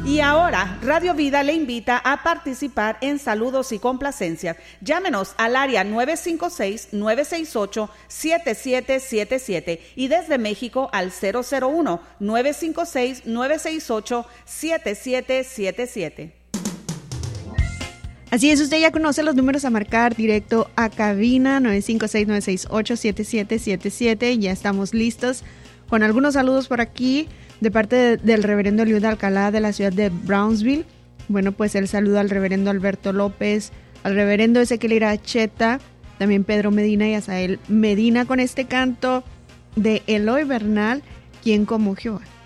Y ahora, Radio Vida le invita a participar en saludos y complacencias. Llámenos al área 956-968-7777 y desde México al 001-956-968-7777. Así es, usted ya conoce los números a marcar directo a cabina 956-968-7777. Ya estamos listos con algunos saludos por aquí de parte del reverendo Eliud Alcalá de la ciudad de Brownsville. Bueno, pues el saludo al reverendo Alberto López, al reverendo Ezequiel Iracheta, también Pedro Medina y Asael Medina con este canto de Eloy Bernal, ¿Quién como Jehová?